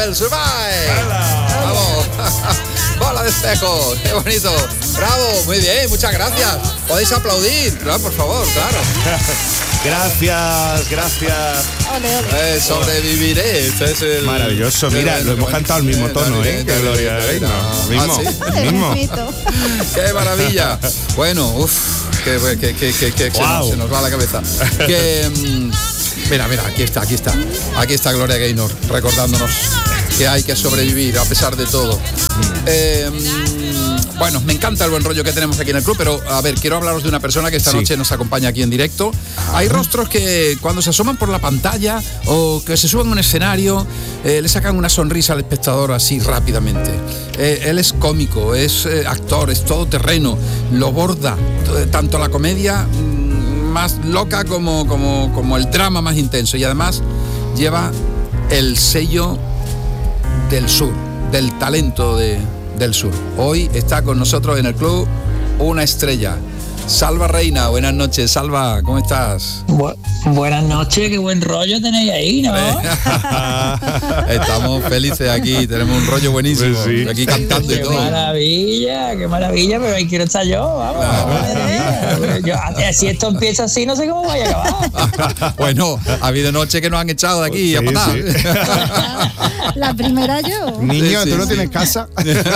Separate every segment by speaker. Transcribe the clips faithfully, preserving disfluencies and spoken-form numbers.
Speaker 1: del Survive. Vamos. Bola de espejo, qué bonito. Bravo, muy bien, muchas gracias. Podéis aplaudir, claro, por favor, claro.
Speaker 2: Gracias, gracias.
Speaker 1: Ole, ole. Eh, sobreviviré. Este es el,
Speaker 2: maravilloso, mira, lo hemos cantado al mismo tono, ¿eh? Que Gloria Gaynor. Mismo, mismo.
Speaker 1: Qué maravilla. Bueno, uff, que, que, que, que, que wow. se, nos, se nos va la cabeza. Que, mira, mira, aquí está, aquí está. Aquí está Gloria Gaynor, recordándonos que hay que sobrevivir a pesar de todo. Eh, bueno, me encanta el buen rollo que tenemos aquí en el club, pero a ver, quiero hablaros de una persona que esta sí. noche nos acompaña aquí en directo. Hay rostros que cuando se asoman por la pantalla o que se suben a un escenario, eh, le sacan una sonrisa al espectador así rápidamente. Eh, él es cómico, es eh, actor, es todoterreno, lo borda, tanto la comedia mmm, más loca como, como, como el drama más intenso, y además lleva el sello del sur, del talento de, del sur. Hoy está con nosotros en el club una estrella. Salva Reina, buenas noches. Salva, ¿cómo estás?
Speaker 3: Bu- buenas noches, qué buen rollo tenéis ahí, ¿no?
Speaker 1: Estamos felices aquí, tenemos un rollo buenísimo. Pues sí. Aquí cantando
Speaker 3: qué
Speaker 1: y todo.
Speaker 3: Qué maravilla, qué maravilla, pero ahí quiero estar yo, vamos. Madre yo, si esto empieza así, no sé cómo vaya a acabar.
Speaker 1: Bueno, ha habido noches que nos han echado de aquí sí, a patar. Sí.
Speaker 4: La primera yo.
Speaker 2: Niño,
Speaker 1: sí,
Speaker 2: ¿tú no
Speaker 1: sí.
Speaker 2: tienes casa?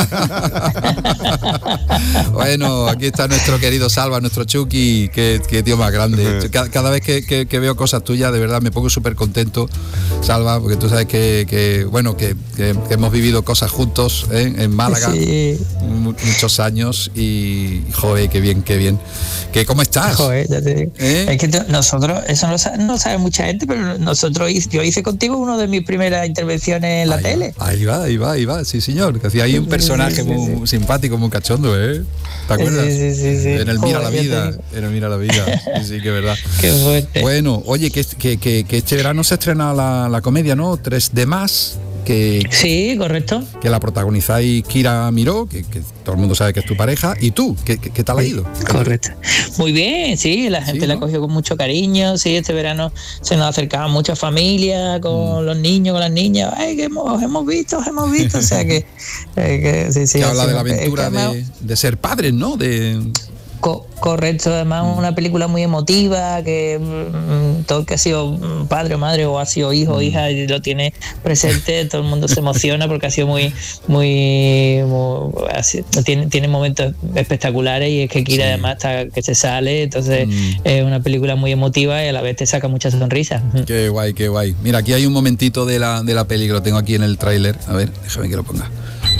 Speaker 1: Bueno, aquí está nuestro querido Salva, nuestro Chucky, que, que tío más grande. Cada, cada vez que, que, que veo cosas tuyas, de verdad me pongo súper contento, Salva, porque tú sabes que, que bueno, que, que, que hemos vivido cosas juntos ¿eh? en Málaga, sí. muchos años, y joder, qué bien, qué bien. Que, ¿cómo estás?
Speaker 3: Joder, ya te digo. ¿Eh? Es que t- nosotros, eso no, no lo sabe mucha gente, pero nosotros, yo hice contigo una de mis primeras intervenciones en la
Speaker 1: ahí
Speaker 3: tele.
Speaker 1: Va, ahí va, ahí va, ahí va, sí señor, que hacía ahí un personaje sí, sí, muy, sí. muy simpático, muy cachondo, ¿eh? ¿Te acuerdas?
Speaker 3: Sí, sí, sí, sí.
Speaker 1: En el Mira Joder, la Vida, en el Mira la Vida, sí, sí, que verdad.
Speaker 3: Qué fuerte.
Speaker 1: Bueno, oye, que, que, que, que este verano se estrena la, la comedia, ¿no? tres de más. Que,
Speaker 3: sí, correcto.
Speaker 1: Que la protagonizáis Kira Miró, que, que todo el mundo sabe que es tu pareja, y tú, ¿qué, qué, qué tal ha ido?
Speaker 3: Correcto. Muy bien, sí, la gente sí, la ¿no? cogió con mucho cariño, sí, este verano se nos acercaban muchas familias con mm. los niños, con las niñas, ay, que hemos, hemos visto, hemos visto, o sea que... eh, que sí, sí,
Speaker 1: que habla de la aventura
Speaker 3: que,
Speaker 1: de, de ser padres, ¿no? De...
Speaker 3: Co- correcto, además mm. una película muy emotiva, que mm, todo el que ha sido padre o madre o ha sido hijo o mm. hija y lo tiene presente, todo el mundo se emociona porque ha sido muy, muy, muy así, tiene, tiene momentos espectaculares, y es que Kira sí. además está que se sale, entonces mm. es una película muy emotiva y a la vez te saca muchas sonrisas.
Speaker 1: Qué guay, qué guay. Mira, aquí hay un momentito de la, de la peli que lo tengo aquí en el tráiler, a ver, déjame que lo ponga.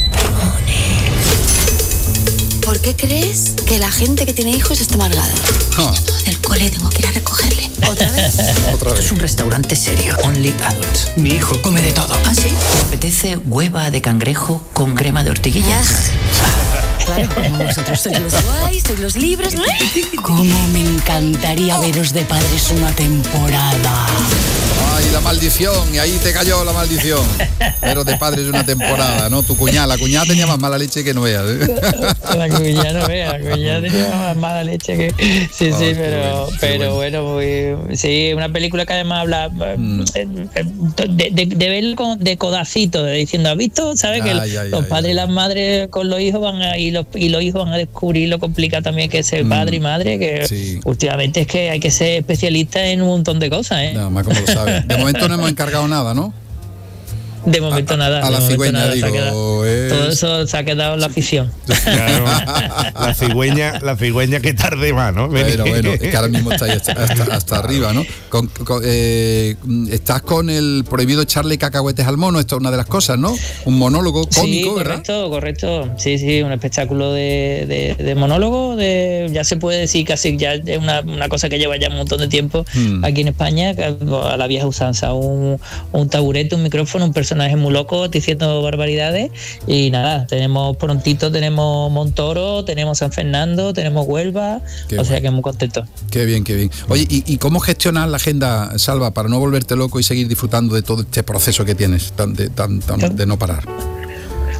Speaker 5: ¿Por qué crees que la gente que tiene hijos está amargada?
Speaker 1: Oh.
Speaker 5: Del cole tengo que ir a recogerle. ¿Otra vez?
Speaker 1: Otra vez.
Speaker 6: Es un restaurante serio. Only adults. Mi hijo come de todo.
Speaker 5: ¿Ah, sí?
Speaker 6: ¿Te apetece hueva de cangrejo con crema de hortiguillas?
Speaker 5: Claro, como vosotros sois los guays, sois los libres, ¿no?
Speaker 6: Cómo me encantaría veros de padres una temporada.
Speaker 1: Ay, la maldición, y ahí te cayó la maldición. Pero de padres una temporada, ¿no? Tu cuñada, la cuñada tenía más mala leche que no veas, ¿eh?
Speaker 3: La cuñada no vea, la cuñada tenía más mala leche que... Sí, oh, sí, pero, bueno, pero bueno, muy, sí, una película que además habla mm. de, de, de verlo con, de codacito, de diciendo, ¿has visto? ¿Sabes? Ay, que ay, los ay, padres ay. y las madres con los hijos van a, y, los, y los hijos van a descubrir lo complicado también que es ser mm. padre y madre, que sí. últimamente es que hay que ser especialista en un montón de cosas, ¿eh?
Speaker 1: No, más como lo sabes. De momento no hemos encargado nada, ¿no?
Speaker 3: De momento
Speaker 1: a,
Speaker 3: nada.
Speaker 1: A la cigüeña, digo.
Speaker 3: Quedado, es... Todo eso se ha quedado en la afición.
Speaker 2: Claro, la cigüeña, la cigüeña que tarde más, ¿no?
Speaker 1: Bueno, bueno, es que ahora mismo está ahí hasta, hasta, hasta arriba, ¿no? Con, con, eh, estás con el prohibido echarle cacahuetes al mono, esto es una de las cosas, ¿no? Un monólogo cómico,
Speaker 3: sí,
Speaker 1: ¿verdad?
Speaker 3: correcto, correcto. Sí, sí, un espectáculo de, de, de monólogo, de, ya se puede decir casi ya es una, una cosa que lleva ya un montón de tiempo hmm. aquí en España, a la vieja usanza, un, un taburete, un micrófono, un personaje muy loco diciendo barbaridades, y nada, tenemos prontito, tenemos Montoro, tenemos San Fernando, tenemos Huelva, qué o bueno. sea que muy contento.
Speaker 1: Qué bien, qué bien. Oye, ¿y, y cómo gestionar la agenda, Salva, para no volverte loco y seguir disfrutando de todo este proceso que tienes tan, de, tan, tan, de no parar?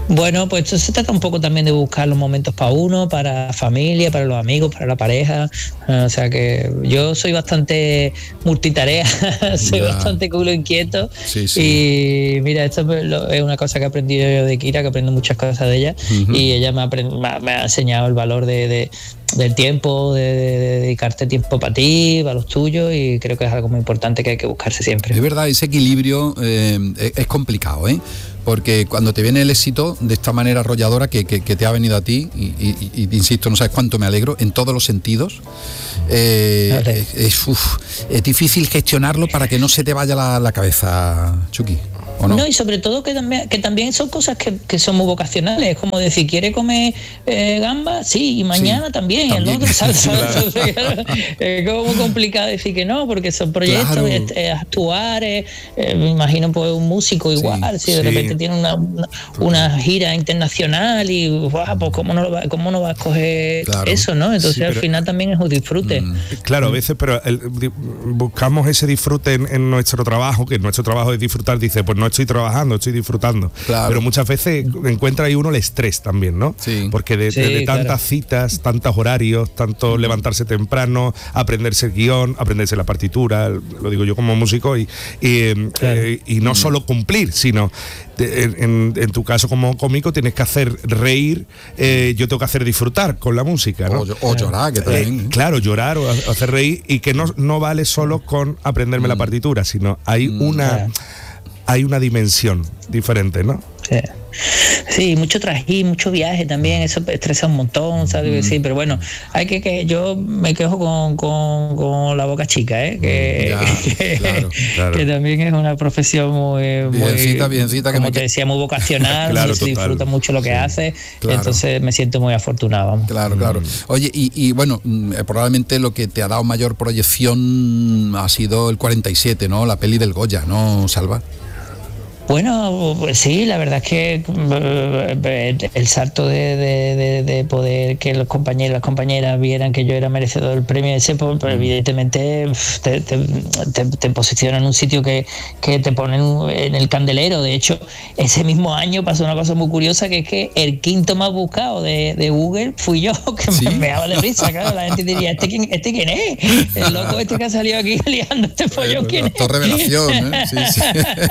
Speaker 3: Bueno, pues esto se trata un poco también de buscar los momentos para uno, para la familia, para los amigos, para la pareja. O sea que yo soy bastante multitarea, soy ya. bastante culo inquieto.
Speaker 1: Sí, sí.
Speaker 3: Y mira, esto es una cosa que he aprendido yo de Kira, que aprendo muchas cosas de ella. Uh-huh. Y ella me ha, aprend- me ha enseñado el valor de, de, del tiempo, de, de, de dedicarte tiempo para ti, para los tuyos. Y creo que es algo muy importante que hay que buscarse siempre.
Speaker 1: Es verdad, ese equilibrio eh, es complicado, ¿eh? Porque cuando te viene el éxito de esta manera arrolladora que, que, que te ha venido a ti, y, y, y insisto, no sabes cuánto me alegro, en todos los sentidos, eh, es, es, uf, es difícil gestionarlo para que no se te vaya la, la cabeza, Chucky. ¿O no?
Speaker 3: No, y sobre todo que también, que también son cosas que, que son muy vocacionales, como decir, ¿quiere comer eh, gamba? Sí, y mañana sí, también, también. ¿no? Claro. Es como muy complicado decir que no, porque son proyectos, claro. es, es actuar, es, eh, me imagino pues un músico igual, sí, si de sí. repente tiene una, una, una gira internacional y wow, pues cómo no, lo va, cómo no va a escoger claro. eso, ¿no? Entonces sí, pero, al final también es un disfrute.
Speaker 2: Mm, claro, a veces, pero el, buscamos ese disfrute en, en nuestro trabajo, que nuestro trabajo es disfrutar, dice, pues no estoy trabajando, estoy disfrutando. Claro. Pero muchas veces encuentra ahí uno el estrés también, ¿no?
Speaker 1: Sí.
Speaker 2: Porque de,
Speaker 3: sí,
Speaker 2: de, de tantas
Speaker 3: claro.
Speaker 2: citas, tantos horarios, tanto mm. levantarse temprano, aprenderse el guión, aprenderse la partitura, lo digo yo como músico, y, y, claro. eh, y no mm. solo cumplir, sino de, en, en tu caso como cómico tienes que hacer reír, eh, yo tengo que hacer disfrutar con la música, ¿no?
Speaker 1: O, o llorar, que también.
Speaker 2: Eh, claro, llorar o hacer reír, y que no, no vale solo con aprenderme mm. la partitura, sino hay mm. una... Yeah. hay una dimensión diferente, ¿no?
Speaker 3: Sí, sí, mucho trajín, mucho viaje también, eso estresa un montón, ¿sabes? Mm. Sí, pero bueno, hay que que yo me quejo con, con, con la boca chica, ¿eh? Que, ya, que, claro, claro. que también es una profesión muy,
Speaker 1: biencita,
Speaker 3: muy
Speaker 1: biencita,
Speaker 3: como
Speaker 1: que
Speaker 3: te
Speaker 1: me...
Speaker 3: decía, muy vocacional, claro, se disfruta mucho lo que sí, hace, claro. entonces me siento muy afortunado. Vamos.
Speaker 1: Claro, claro. Oye, y, y bueno, probablemente lo que te ha dado mayor proyección ha sido el cuarenta y siete, ¿no? La peli del Goya, ¿no, Salva?
Speaker 3: Bueno, pues sí, la verdad es que eh, el salto de, de, de, de poder que los compañeros y las compañeras vieran que yo era merecedor del premio ese, pues, pues evidentemente te, te, te, te posiciona en un sitio que, que te ponen en el candelero. De hecho, ese mismo año pasó una cosa muy curiosa, que es que el quinto más buscado de, de Google fui yo, que ¿sí? me, me daba de risa, claro. La gente diría, ¿este quién, este quién es? El loco este que ha salido aquí liando este pollo, ¿quién es?
Speaker 1: Esto es revelación, ¿eh? Sí, sí.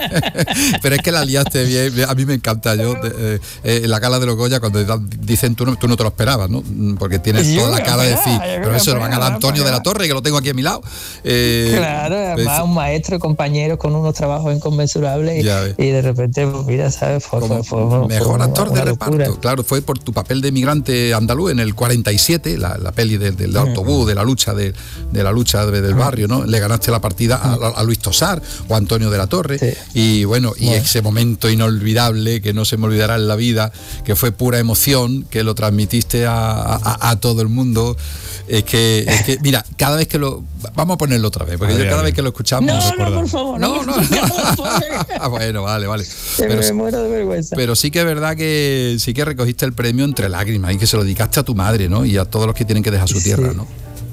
Speaker 1: Pero es que la liaste bien, a mí me encanta. Yo, eh, eh, la gala de los Goya, cuando dicen tú no, tú no te lo esperabas, ¿no? Porque tienes toda la cara de decir, pero eso lo van a dar Antonio de la Torre, que lo tengo aquí a mi lado. Eh,
Speaker 3: claro, además un maestro, compañeros con unos trabajos inconmensurables y, y de repente, pues mira, ¿sabes? Fue, fue, fue, fue,
Speaker 1: mejor
Speaker 3: fue
Speaker 1: actor
Speaker 3: una,
Speaker 1: de
Speaker 3: una
Speaker 1: reparto, claro, fue por tu papel de migrante andaluz en el cuarenta y siete, la, la peli del, del autobús, de la lucha de, de la lucha de, del barrio, ¿no? Le ganaste la partida a, a Luis Tosar o a Antonio de la Torre, sí. y bueno, y bueno. ese momento inolvidable que no se me olvidará en la vida, que fue pura emoción, que lo transmitiste a, a, a todo el mundo. Es que, es que, mira, cada vez que lo... Vamos a ponerlo otra vez, porque yo cada vez que lo escuchamos...
Speaker 3: No, no, por favor.
Speaker 1: No, no. no. Bueno, vale, vale.
Speaker 3: Pero, me muero de vergüenza.
Speaker 1: Pero sí que es verdad que sí que recogiste el premio entre lágrimas y que se lo dedicaste a tu madre, ¿no? Y a todos los que tienen que dejar su tierra,
Speaker 3: sí.
Speaker 1: ¿no?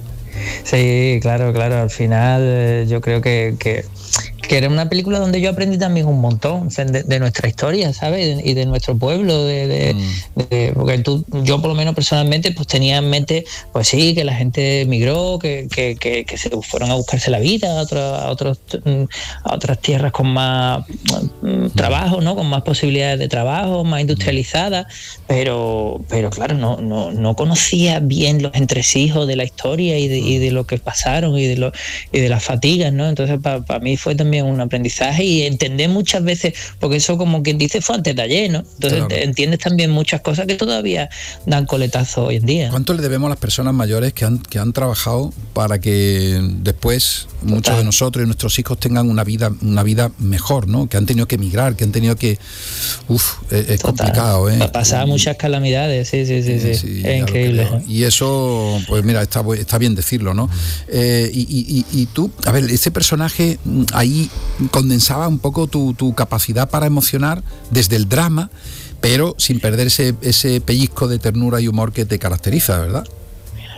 Speaker 3: Sí, claro, claro. Al final eh, yo creo que... que... que era una película donde yo aprendí también un montón de, de nuestra historia, ¿sabes? Y de nuestro pueblo, de, de, mm. de, porque tú, yo por lo menos personalmente pues tenía en mente, pues sí, que la gente emigró, que, que, que, que se fueron a buscarse la vida a, otro, a, otros, a otras tierras con más mm. trabajo, ¿no? Con más posibilidades de trabajo, más industrializadas, pero, pero claro, no, no, no conocía bien los entresijos de la historia y de, y de lo que pasaron y de, lo, y de las fatigas, ¿no? Entonces para pa mí fue también un aprendizaje y entender muchas veces, porque eso como quien dice fue antes de ayer, ¿no? Entonces claro. entiendes también muchas cosas que todavía dan coletazo hoy en día.
Speaker 1: ¿Cuánto le debemos a las personas mayores que han, que han trabajado para que después Total. muchos de nosotros y nuestros hijos tengan una vida, una vida mejor, ¿no? Que han tenido que emigrar, que han tenido que... Uf, es, es complicado, ¿eh?
Speaker 3: Pasar muchas calamidades, sí, sí, sí, sí. sí es increíble.
Speaker 1: Y eso, pues mira, está, está bien decirlo, ¿no? Eh, y, y, y tú, a ver, ese personaje ahí condensaba un poco tu, tu capacidad para emocionar desde el drama, pero sin perder ese, ese pellizco de ternura y humor que te caracteriza, ¿verdad?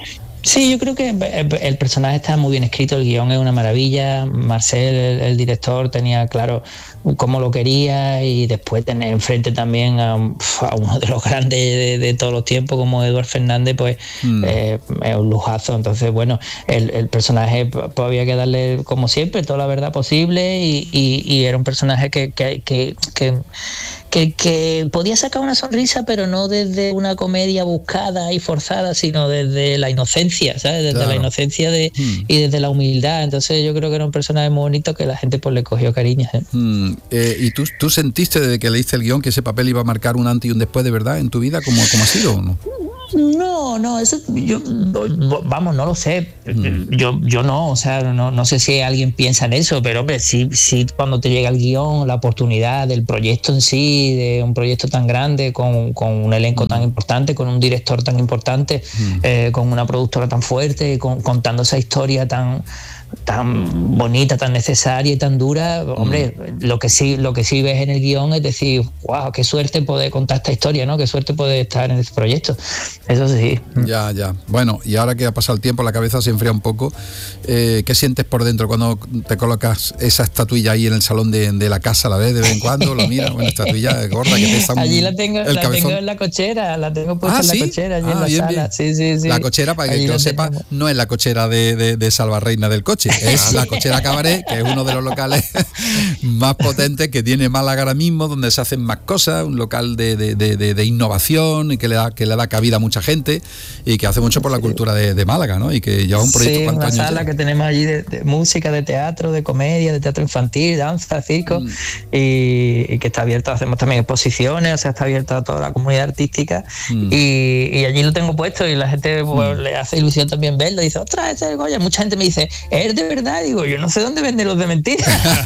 Speaker 3: Sí, yo creo que el personaje está muy bien escrito, el guión es una maravilla. Marcel, el, el director, tenía claro cómo lo quería, y después tener enfrente también a, a uno de los grandes de, de todos los tiempos como Eduard Fernández, pues mm. eh, es un lujazo. Entonces, bueno, el, el personaje pues, había que darle, como siempre, toda la verdad posible, y, y, y era un personaje que, que, que, que Que, que podía sacar una sonrisa, pero no desde una comedia buscada y forzada, sino desde la inocencia, ¿sabes? Desde claro. la inocencia de, mm. y desde la humildad. Entonces yo creo que era un personaje muy bonito que la gente pues le cogió cariño. ¿eh?
Speaker 1: Mm. Eh, ¿Y tú, tú sentiste desde que leíste el guión que ese papel iba a marcar un antes y un después de verdad en tu vida? ¿Cómo, cómo ha sido o no?
Speaker 3: No, no, eso yo, vamos, no lo sé. Yo, yo no, o sea, no, no sé si alguien piensa en eso, pero hombre, sí, sí, cuando te llega el guión, la oportunidad del proyecto en sí, de un proyecto tan grande, con, con un elenco mm. tan importante, con un director tan importante, mm. eh, con una productora tan fuerte, con, contando esa historia tan tan bonita, tan necesaria y tan dura, hombre, mm. lo que sí lo que sí ves en el guión es decir, wow, qué suerte poder contar esta historia, ¿no? Qué suerte poder estar en este proyecto. Eso sí.
Speaker 1: Ya, ya. Bueno, y ahora que ha pasado el tiempo, la cabeza se enfría un poco. Eh, ¿Qué sientes por dentro cuando te colocas esa estatuilla ahí en el salón de, de la casa? ¿La ves de vez en cuando? ¿Lo miras? Bueno, estatuilla gorda que pesa un,
Speaker 3: allí la tengo,
Speaker 1: el
Speaker 3: la
Speaker 1: cabezón.
Speaker 3: tengo en la cochera, la tengo puesta
Speaker 1: ah,
Speaker 3: en
Speaker 1: ¿sí?
Speaker 3: la cochera, allí ah, en la
Speaker 1: bien,
Speaker 3: sala.
Speaker 1: Bien.
Speaker 3: Sí, sí, sí.
Speaker 1: La cochera, para que, que lo sepa, no es la cochera de, de, de Salvarreina del coche, es la cochera Cabaret, que es uno de los locales más potentes que tiene Málaga ahora mismo, donde se hacen más cosas, un local de, de, de, de innovación y que le da que le da cabida a mucha gente y que hace mucho por la cultura de, de Málaga, ¿no? Y que lleva un proyecto.
Speaker 3: Sí, una sala
Speaker 1: ya?
Speaker 3: que tenemos allí de, de música, de teatro, de comedia, de teatro infantil, danza, circo, mm. y, y que está abierta, hacemos también exposiciones, o sea, está abierta a toda la comunidad artística, mm. y, y allí lo tengo puesto y la gente pues, mm. le hace ilusión también verlo, y dice, ostras, ese es el Goya. Mucha gente me dice, ¿es de verdad? Y digo, yo no sé dónde venden los de mentira.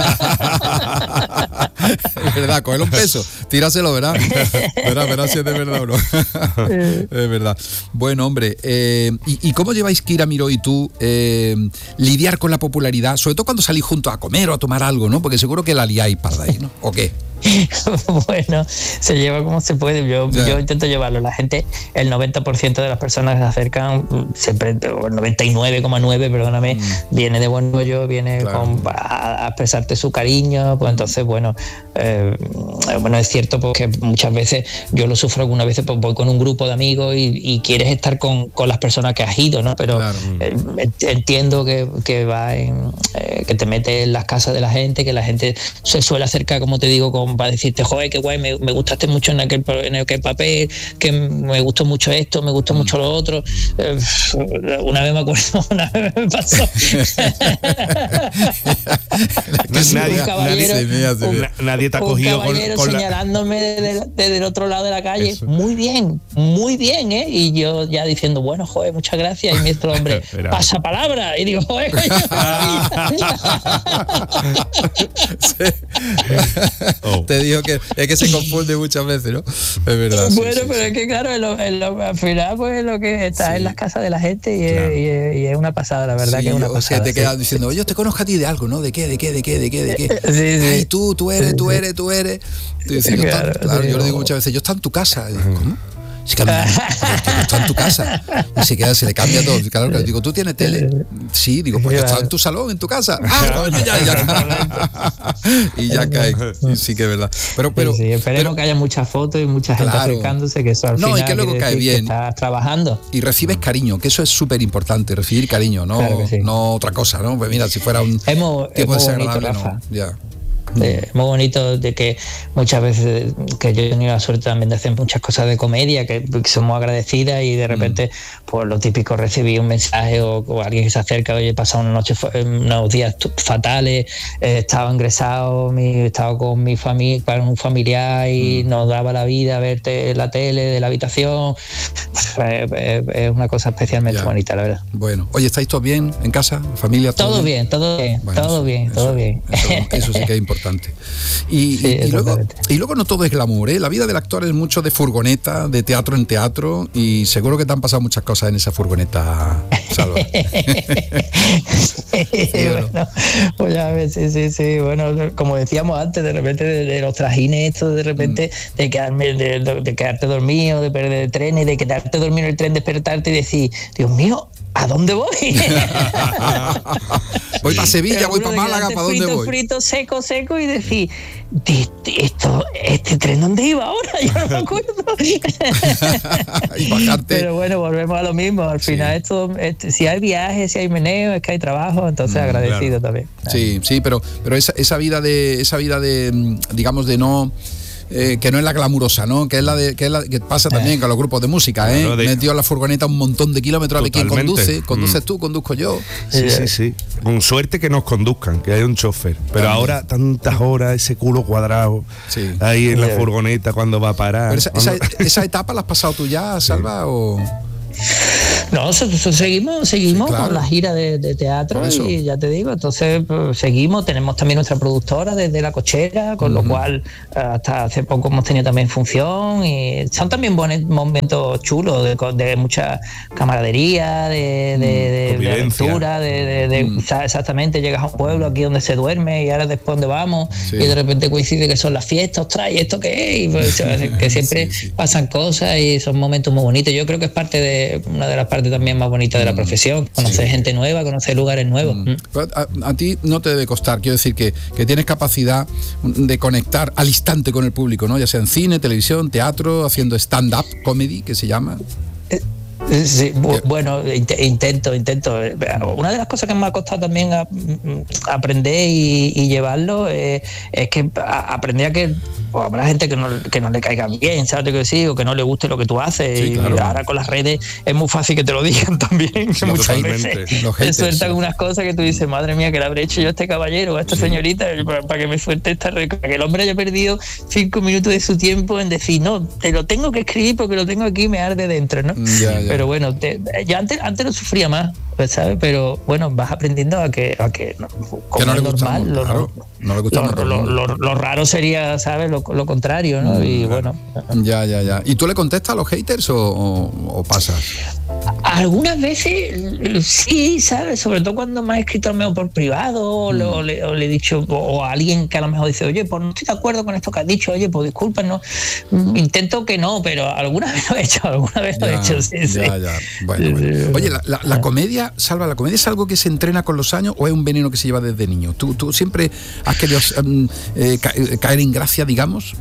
Speaker 1: Es verdad, cógelo un peso, tíraselo, verás. Verás, verás si es de verdad o no. Es verdad. Bueno, hombre, eh, ¿y, ¿y cómo lleváis, Kira Miró y tú, eh, lidiar con la popularidad? Sobre todo cuando salís juntos a comer o a tomar algo, ¿no? Porque seguro que la liáis para ahí, ¿no? ¿O qué?
Speaker 3: Bueno, se lleva como se puede. Yo, yeah. yo intento llevarlo. La gente, el noventa por ciento de las personas que se acercan, siempre, o el noventa y nueve coma nueve, perdóname, mm. viene de buen rollo, viene claro. con, a, a expresarte su cariño. Pues entonces, bueno, eh, bueno, es cierto porque muchas veces yo lo sufro algunas veces, pues voy con un grupo de amigos y, y quieres estar con, con las personas que has ido, ¿no? Pero claro. eh, entiendo que, que va en, eh, que te metes en las casas de la gente, que la gente se suele acercar, como te digo, con para decirte, joder, qué guay, me, me gustaste mucho en aquel, en aquel papel, que me gustó mucho esto, me gustó mm. mucho lo otro. Eh, una vez me acuerdo, una vez me pasó.
Speaker 2: nadie,
Speaker 3: un caballero,
Speaker 2: nadie, un, nadie te ha cogido
Speaker 3: con, con señalándome la... desde, desde el otro lado de la calle. Eso. Muy bien, muy bien, ¿eh? Y yo ya diciendo, bueno, joder, muchas gracias. Y mi otro hombre, pasa palabra. Y digo, joder, coño.
Speaker 1: Oh. Te digo que es que se confunde muchas veces, ¿no? Es verdad.
Speaker 3: Bueno,
Speaker 1: sí, sí,
Speaker 3: pero
Speaker 1: sí.
Speaker 3: es que claro, en lo, en lo, al final pues lo que está sí. en las casas de la gente y, claro. es, y, es, y es una pasada, la verdad sí, que es una pasada. O sea,
Speaker 1: te quedas
Speaker 3: sí.
Speaker 1: diciendo, oye, yo te conozco a ti de algo, ¿no? ¿De qué? ¿De qué? ¿De qué? ¿De qué? ¿De qué?
Speaker 3: Sí, sí.
Speaker 1: Ay, tú, tú eres, tú eres, tú eres. Tú dices, yo, claro, claro, sí, yo lo digo muchas veces, yo estoy en tu casa. Y digo, ¿cómo? Es que está en tu casa y se queda, se le cambia todo. Claro, claro. Digo, ¿tú tienes tele? Sí, digo, pues yo estaba en tu salón, en tu casa. Ah, coño, ya, ya. Y ya cae. Sí, sí que es verdad. Pero, pero,
Speaker 3: sí, sí, esperemos pero, que haya muchas fotos y mucha gente claro. acercándose, que eso al no, final
Speaker 1: y que luego cae bien.
Speaker 3: Que estás trabajando.
Speaker 1: Y recibes cariño, que eso es súper importante, recibir cariño, no, claro sí. no otra cosa, ¿no? Pues mira, si fuera un
Speaker 3: hemos,
Speaker 1: tiempo
Speaker 3: hemos
Speaker 1: desagradable,
Speaker 3: bonito,
Speaker 1: no. Ya.
Speaker 3: Eh, muy bonito de que muchas veces que yo he tenido la suerte también de hacer muchas cosas de comedia que, que somos agradecidas y de repente mm. pues lo típico, recibí un mensaje o, o alguien que se acerca, oye, he pasado una noche, unos días fatales, eh, estaba ingresado, mi, estaba con mi familia, con un familiar y mm. nos daba la vida verte en la tele de la habitación. Es, es, es una cosa especialmente ya. bonita, la verdad.
Speaker 1: Bueno, oye, ¿estáis todos bien en casa, familia?
Speaker 3: Todo, todo bien, bien, todo bien, bueno, todo bien,
Speaker 1: eso,
Speaker 3: todo bien.
Speaker 1: Eso, eso sí que es importante. Y, sí, y, y, luego, y luego no todo es glamour, ¿eh? La vida del actor es mucho de furgoneta, de teatro en teatro, y seguro que te han pasado muchas cosas en esa furgoneta, Salva.
Speaker 3: Sí, bueno, pues ya ves, sí, sí, sí. Bueno, como decíamos antes, de repente de, de los trajines estos, de repente mm. de, quedarme, de, de, de quedarte dormido, de perder el tren y de quedarte dormido en el tren, despertarte y decir, Dios mío, ¿a dónde voy?
Speaker 1: Voy para Sevilla,
Speaker 3: pero
Speaker 1: voy para Málaga, ¿para dónde
Speaker 3: frito,
Speaker 1: voy?
Speaker 3: Frito, seco, seco y decir, esto, este tren, ¿dónde iba ahora? Yo no me acuerdo.
Speaker 1: Y bajarte.
Speaker 3: Pero bueno, volvemos a lo mismo. Al final, sí. esto, este, si hay viajes, si hay meneo, es que hay trabajo, entonces mm, agradecido claro. también.
Speaker 1: Sí, sí, pero, pero esa, esa vida de, esa vida de, digamos, de no. Eh, que no es la glamurosa, ¿no? Que es la de, que es la que pasa también eh. con los grupos de música, ¿eh? De... Metió en la furgoneta un montón de kilómetros a ver quién conduce. Conduces mm. tú, conduzco yo.
Speaker 2: Sí, sí, sí. Con suerte que nos conduzcan, que hay un chofer. Pero también. Ahora tantas horas, ese culo cuadrado sí. ahí en la sí. furgoneta cuando va a parar.
Speaker 1: Pero esa, esa, esa etapa la has pasado tú ya, Salva, sí. o...
Speaker 3: No, nosotros seguimos, seguimos sí, claro. con la gira de, de teatro y ya te digo, entonces pues, seguimos, tenemos también nuestra productora desde La Cochera, con uh-huh. lo cual hasta hace poco hemos tenido también función y son también buenos momentos chulos de, de mucha camaradería, de, de, de, de aventura, de, de, de uh-huh. exactamente, llegas a un pueblo aquí donde se duerme y ahora después donde vamos sí. y de repente coincide que son las fiestas, ostras, ¿y esto qué es? Y pues, que siempre sí, sí. pasan cosas y son momentos muy bonitos. Yo creo que es parte de una de las partes también más bonitas de la profesión, conocer sí. gente nueva, conocer lugares nuevos. Mm.
Speaker 1: A, a ti no te debe costar, quiero decir que, que tienes capacidad de conectar al instante con el público, ¿no? Ya sea en cine, televisión, teatro, haciendo stand-up comedy, que se llama.
Speaker 3: Eh, Sí, bueno, intento, intento. Una de las cosas que me ha costado también a, a aprender y, y llevarlo es, es que a, aprender a que o habrá gente que no, que no le caiga bien, ¿sabes lo que sí? O que no le guste lo que tú haces. Sí, y claro. ahora con las redes es muy fácil que te lo digan también. Sí, muchas veces te sueltan sí. unas cosas que tú dices, madre mía, que le habré hecho yo a este caballero, a esta sí. señorita, para, para que me suelte esta red. Para que el hombre haya perdido cinco minutos de su tiempo en decir, no, te lo tengo que escribir porque lo tengo aquí y me arde dentro, ¿no? Ya, ya. Pero bueno, te, yo antes, antes lo sufría más, ¿sabes? Pero bueno, vas aprendiendo a que, a que como que no es normal, lo, claro, no le gusta lo, lo, lo, lo raro sería, ¿sabes? Lo, lo contrario, ¿no? Mm, y bueno.
Speaker 1: Ya, ya, ya. ¿Y tú le contestas a los haters o, o, o pasas?
Speaker 3: Algunas veces sí, ¿sabes? Sobre todo cuando me ha escrito al menos por privado, mm. o, le, o le he dicho, o a alguien que a lo mejor dice, oye, pues no estoy de acuerdo con esto que has dicho, oye, pues disculpa, no. Intento que no, pero alguna vez lo he hecho, alguna vez ya, lo he hecho, sí,
Speaker 1: ya,
Speaker 3: sí.
Speaker 1: Ya. Bueno, bueno. Oye, la, la, la comedia, Salva, ¿la comedia es algo que se entrena con los años o es un veneno que se lleva desde niño? ¿Tú, tú siempre has querido um, eh, caer en gracia, digamos?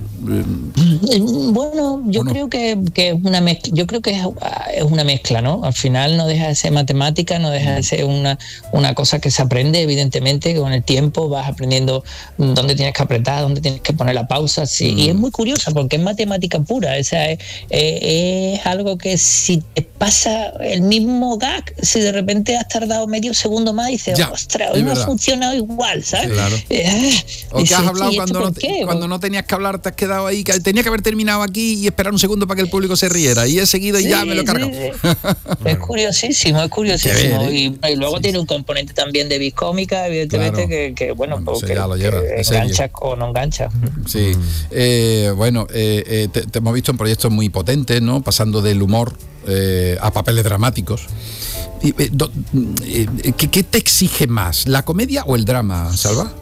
Speaker 3: Bueno, yo no? creo que, que es una mezcla, yo creo que es, es una mezcla, ¿no? Al final no deja de ser matemática, no deja de ser una, una cosa que se aprende, evidentemente, que con el tiempo vas aprendiendo dónde tienes que apretar, dónde tienes que poner la pausa, sí, mm. y es muy curiosa porque es matemática pura, o sea, es, es algo que si te pasa el mismo gag, si de repente has tardado medio segundo más, dices, ya, ostras, hoy no ha funcionado igual, ¿sabes? Sí, claro.
Speaker 1: eh, o que has hablado cuando no, te, cuando no tenías que hablar, te has quedado ahí, que tenía que haber terminado aquí y esperar un segundo para que el público se riera, y he seguido y sí, ya me lo he cargado. Sí,
Speaker 3: sí. Es curiosísimo, es curiosísimo. Bien, ¿eh? y, y luego sí, tiene un componente también de biscómica, evidentemente, claro. que, que bueno, bueno porque ya lo lleva, que enganchas o no enganchas.
Speaker 1: Sí, eh, bueno, eh, eh, te, te hemos visto en proyectos muy potentes, ¿no? Pasando del humor eh, a papeles dramáticos. Eh, eh, ¿qué, ¿Qué te exige más, la comedia o el drama, Salva?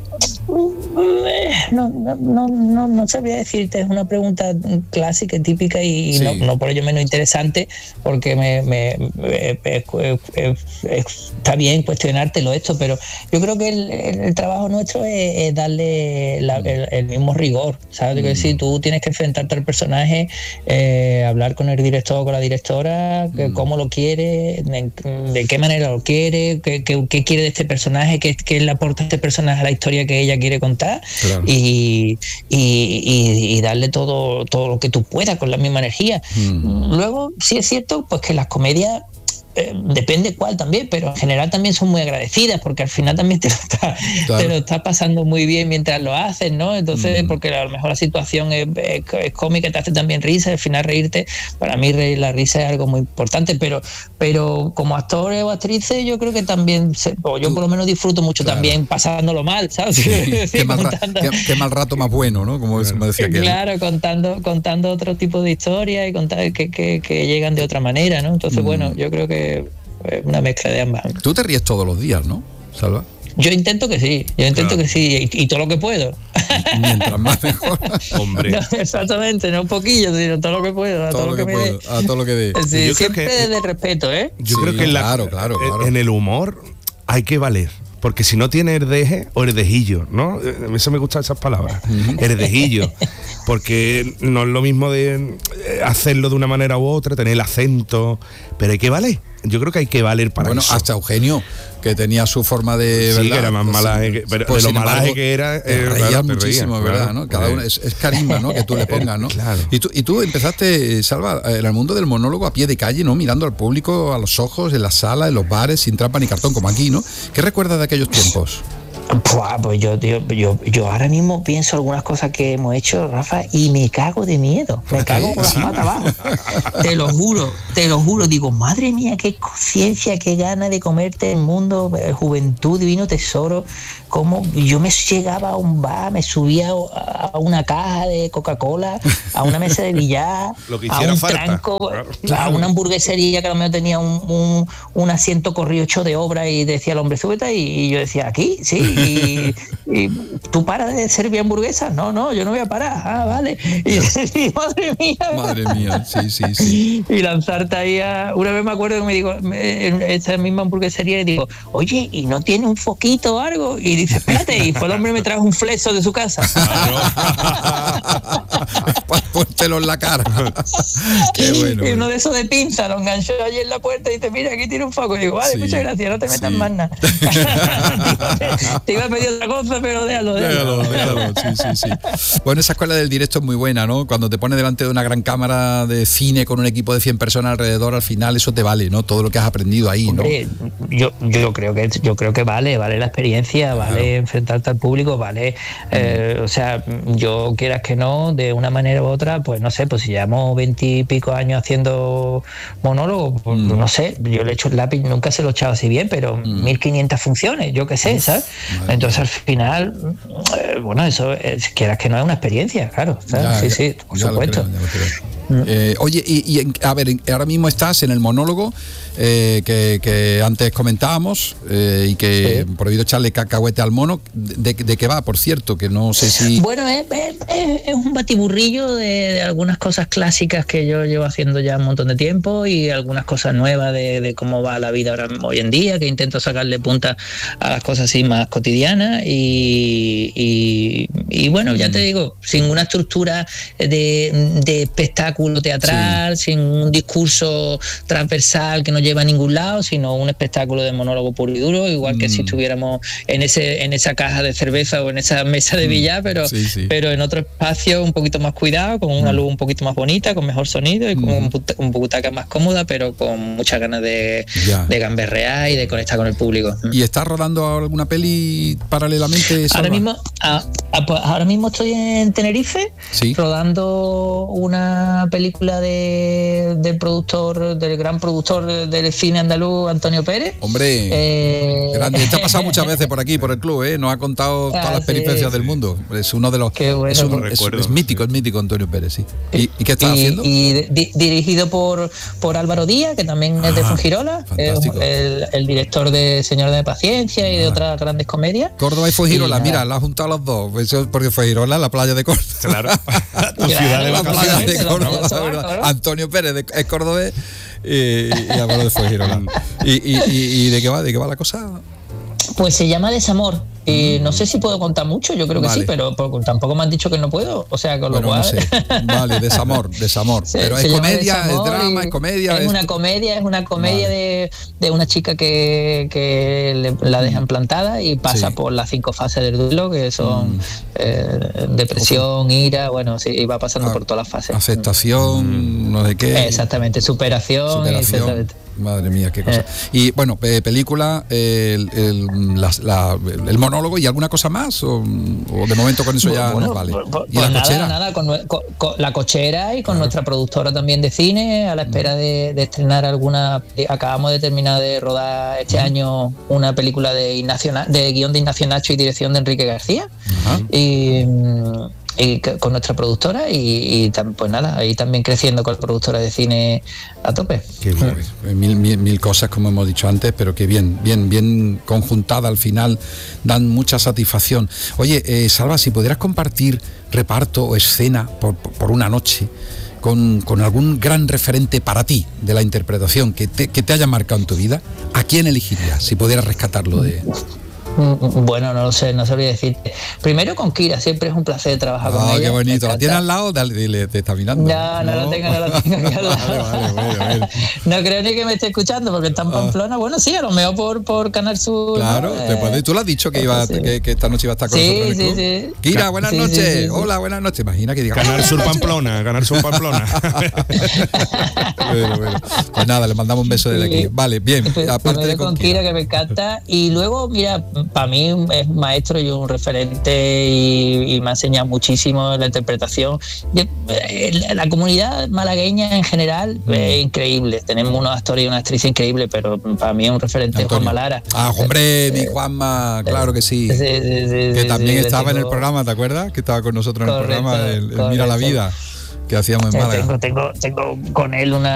Speaker 3: No, no, no, no, no sabría decirte, es una pregunta clásica y típica y sí. no, no por ello menos interesante, porque me, me, me, me, me está bien cuestionártelo esto, pero yo creo que el, el, el trabajo nuestro es, es darle la, el, el mismo rigor, ¿sabes? Mm. Que si tú tienes que enfrentarte al personaje, eh, hablar con el director o con la directora, que, mm. cómo lo quiere, de, de qué manera lo quiere, qué, qué, qué quiere de este personaje, qué, qué le aporta este personaje a la historia que ella quiere contar, claro. y, y, y, y darle todo, todo lo que tú puedas con la misma energía. Mm. Luego, sí es cierto, pues que las comedias, Eh, depende cuál también, pero en general también son muy agradecidas porque al final también te lo está, claro. te lo está pasando muy bien mientras lo haces, ¿no? Entonces, mm. porque a lo mejor la situación es, es, es cómica, te hace también risa, al final reírte, para mí reír, la risa es algo muy importante, pero pero como actores o actrices yo creo que también, se, o yo por lo menos disfruto mucho claro. también pasándolo mal, ¿sabes?
Speaker 1: Sí, sí, qué, mal ra- qué, qué mal rato más bueno, ¿no? Como, como decía aquel.
Speaker 3: Claro, contando, contando otro tipo de historias y contar que, que, que llegan de otra manera, ¿no? Entonces, mm. bueno, yo creo que una mezcla de ambas.
Speaker 1: Tú te ríes todos los días, ¿no, Salva?
Speaker 3: Yo intento que sí, yo intento claro. que sí, y, y todo lo que puedo.
Speaker 1: Mientras más mejor.
Speaker 2: Hombre.
Speaker 3: No, exactamente, no un poquillo, sino todo lo que puedo, a todo, todo lo que, que me dé.
Speaker 1: A todo lo que dé.
Speaker 3: Sí, yo siempre que, desde respeto, ¿eh?
Speaker 2: Yo
Speaker 1: sí,
Speaker 2: creo que en, la,
Speaker 1: claro, claro, claro.
Speaker 2: en el humor hay que valer. Porque si no tiene herdeje o herdejillo, ¿no? A eso me gustan esas palabras. Herdejillo. Porque no es lo mismo de hacerlo de una manera u otra, tener el acento, pero hay que valer. Yo creo que hay que valer para
Speaker 1: bueno,
Speaker 2: eso.
Speaker 1: Hasta Eugenio, que tenía su forma de...
Speaker 2: Sí,
Speaker 1: ¿verdad?
Speaker 2: que era más malaje, que, pero
Speaker 1: pues,
Speaker 2: de lo
Speaker 1: embargo,
Speaker 2: malaje que era...
Speaker 1: Eh, reía
Speaker 2: claro,
Speaker 1: muchísimo,
Speaker 2: reía,
Speaker 1: ¿verdad?
Speaker 2: claro,
Speaker 1: ¿no? Cada uno es, es carisma, ¿no? Que tú le pongas, ¿no?
Speaker 2: Claro.
Speaker 1: Y tú, y tú empezaste, Salva, en el mundo del monólogo a pie de calle, ¿no? Mirando al público a los ojos, en la sala, en los bares, sin trampa ni cartón, como aquí, ¿no? ¿Qué recuerdas de aquellos tiempos?
Speaker 3: Pues yo, yo, yo, yo ahora mismo pienso algunas cosas que hemos hecho, Rafa, y me cago de miedo. Me cago con las patas abajo. Te lo juro, te lo juro. Digo, madre mía, qué conciencia, qué gana de comerte el mundo, juventud, divino tesoro. Como yo me llegaba a un bar, me subía a una caja de Coca-Cola, a una mesa de billar, a un falta. tranco, claro. a una hamburguesería que a lo mejor tenía un, un, un asiento corrido hecho de obra y decía el hombre, súbete, y, y yo decía, ¿aquí? Sí. Y, y tú paras de servir hamburguesas, no, no, yo no voy a parar, ah, vale, y, y madre mía,
Speaker 1: madre mía, sí, sí, sí,
Speaker 3: y lanzarte ahí a, una vez me acuerdo que me digo, en esta misma hamburguesería, y digo, oye, ¿y no tiene un foquito o algo? Y dice, espérate, y fue el hombre y me trajo un fleso de su casa.
Speaker 1: Para ponértelo en la cara. Qué bueno.
Speaker 3: Y uno de esos de pinza lo enganchó allí en la puerta y dice, mira, aquí tiene un foco, y digo, vale, sí, muchas gracias, no te metas sí. más nada. Te iba a pedir otra cosa, pero déjalo, déjalo.
Speaker 1: Déjalo, déjalo, sí, sí, sí. Bueno, esa escuela del directo es muy buena, ¿no? Cuando te pones delante de una gran cámara de cine con un equipo de cien personas alrededor, al final eso te vale, ¿no? Todo lo que has aprendido ahí, ¿no?
Speaker 3: Hombre, yo, yo creo que yo creo que vale, vale la experiencia, vale claro. enfrentarte al público, vale, eh, mm. o sea, yo quieras que no, de una manera u otra, pues no sé, pues si llevamos veintipico años haciendo monólogo, pues mm. no sé, yo le he hecho el lápiz, nunca se lo he echado así bien, pero mm. mil quinientas funciones, yo qué sé, Uf, ¿sabes? Madre Entonces al final, eh, bueno, eso, es, quieras que no, es una experiencia, claro, ¿sabes?
Speaker 1: Ya,
Speaker 3: sí,
Speaker 1: ya,
Speaker 3: sí, por supuesto.
Speaker 1: Creo, creo. Mm. Eh, oye, y, y a ver, ahora mismo estás en el monólogo eh, que, que antes comentábamos eh, y que sí. prohibido echarle cacahuete al mono. ¿De, de qué va, por cierto? Que no sé si...
Speaker 3: Bueno, es, es, es un batiburrillo de, de algunas cosas clásicas que yo llevo haciendo ya un montón de tiempo y algunas cosas nuevas de, de cómo va la vida ahora hoy en día, que intento sacarle punta a las cosas así más cotidianas y, y, y bueno, ya te digo, sin una estructura de, de espectáculo teatral, sí. sin un discurso transversal que no lleva a ningún lado, sino un espectáculo de monólogo puro y duro, igual que mm. si estuviéramos en ese en esa caja de cerveza o en esa mesa de billar, pero, sí, sí. pero en otro espacio un poquito más cuidado, con una mm. luz un poquito más bonita, con mejor sonido y mm. con un, un butaca más cómoda, pero con muchas ganas de, de gamberrear y de conectar con el público.
Speaker 1: ¿Y estás rodando alguna peli paralelamente? Salva?
Speaker 3: Ahora mismo, a, a, pues ahora mismo estoy en Tenerife, ¿sí? rodando una película de, del productor, del gran productor del cine andaluz, Antonio Pérez.
Speaker 1: Hombre, eh... grande. Te ha pasado muchas veces por aquí, por el club, ¿eh? Nos ha contado todas ah, las peripecias sí, del mundo. Es uno de los...
Speaker 3: Qué bueno.
Speaker 1: Es, un, es, es mítico, es mítico Antonio Pérez, sí. ¿Y, ¿y qué estás
Speaker 3: y,
Speaker 1: haciendo?
Speaker 3: Y di, dirigido por, por Álvaro Díaz, que también ah, es de Fuengirola, el, el director de Señor de Paciencia y ah. de otras grandes comedias.
Speaker 1: Córdoba y Fuengirola, y, mira, la ha juntado los dos, porque Fuengirola es la playa de Córdoba.
Speaker 2: Claro,
Speaker 1: tu ciudad de la playa de Córdoba, la verdad. Antonio Pérez es cordobés y, y Álvaro de Fuengirola. ¿Y, y, y, ¿Y de qué va? ¿De qué va la cosa?
Speaker 3: Pues se llama Desamor. Y no sé si puedo contar mucho, yo creo que vale. sí, pero, pero tampoco me han dicho que no puedo. O sea, con
Speaker 1: bueno,
Speaker 3: lo cual.
Speaker 1: No sé. Vale, desamor, desamor. Se, pero es comedia, es drama, es comedia.
Speaker 3: Es, es una comedia, es una comedia vale. de, de una chica que, que le, la dejan plantada y pasa sí. por las cinco fases del duelo, que son mm. eh, depresión, Ojo. ira, bueno, sí, y va pasando ah, por todas las fases.
Speaker 1: Aceptación, mm. no sé qué.
Speaker 3: Exactamente, superación.
Speaker 1: superación. Exactamente. Madre mía, qué cosa. Eh. Y bueno, eh, película, eh, el, el, la, la, el monólogo y alguna cosa más, o, o de momento con eso ya bueno, nos vale.
Speaker 3: Pues,
Speaker 1: ¿Y
Speaker 3: pues
Speaker 1: la
Speaker 3: nada,
Speaker 1: cochera?
Speaker 3: Nada, con, con, con la cochera y con claro. nuestra productora también de cine, a la espera de, de estrenar alguna. Acabamos de terminar de rodar este uh-huh. año una película de Ignacio, de guión de Ignacio Nacho y dirección de Enrique García. Uh-huh. Y y con nuestra productora y, y pues nada, ahí también creciendo con la productora de cine a tope.
Speaker 1: Qué bien. Mil, mil, mil cosas, como hemos dicho antes, pero que bien, bien, bien conjuntada al final, dan mucha satisfacción. Oye, eh, Salva, si pudieras compartir reparto o escena por, por una noche con, con algún gran referente para ti de la interpretación que te, que te haya marcado en tu vida, ¿a quién elegirías si pudieras rescatarlo de...?
Speaker 3: Bueno, no lo sé, no sabría decirte. Primero con Kira, siempre es un placer trabajar
Speaker 1: oh,
Speaker 3: con ella.
Speaker 1: ¡Qué bonito! ¿La tienes al lado? Dale, dile, te está mirando.
Speaker 3: No, no, no la tengo, no la tengo aquí al lado.
Speaker 1: Vale, vale, vale, vale.
Speaker 3: No creo ni que me esté escuchando porque está en Pamplona. Bueno, sí, a lo mejor por, por Canal Sur.
Speaker 1: Claro,
Speaker 3: ¿no?
Speaker 1: te puedes, tú le has dicho que, iba, sí. que, que esta noche iba a estar con
Speaker 3: sí,
Speaker 1: nosotros en el
Speaker 3: sí,
Speaker 1: club.
Speaker 3: sí.
Speaker 1: Kira, buenas
Speaker 3: sí,
Speaker 1: noches.
Speaker 3: Sí, sí, sí.
Speaker 1: Hola, buenas noches. Imagina que diga
Speaker 2: Canal Sur Pamplona, Canal Sur Pamplona.
Speaker 1: bueno, bueno. Pues nada, le mandamos un beso desde aquí. Vale, bien. Aparte de
Speaker 3: con Kira, que me encanta. Y luego, mira, para mí es un maestro y un referente y, y me ha enseñado muchísimo la interpretación. Yo, la comunidad malagueña en general mm. es increíble. Tenemos unos actores y una actriz increíble, pero para mí es un referente Juan Malara.
Speaker 1: Ah, hombre, mi Juanma, claro que sí.
Speaker 3: sí, sí, sí
Speaker 1: que
Speaker 3: sí,
Speaker 1: también
Speaker 3: sí,
Speaker 1: estaba
Speaker 3: tengo...
Speaker 1: en el programa, ¿te acuerdas? Que estaba con nosotros en
Speaker 3: correcto,
Speaker 1: el programa, el, el Mira la Vida, que hacíamos en Málaga.
Speaker 3: Tengo, tengo, tengo con él una